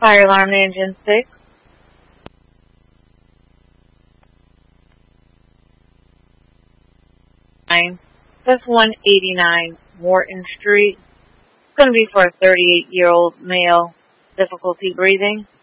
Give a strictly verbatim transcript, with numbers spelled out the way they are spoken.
Fire alarm engine six. Nine. That's one eighty-nine Morton Street. It's going to be for a thirty-eight-year-old male. Difficulty breathing.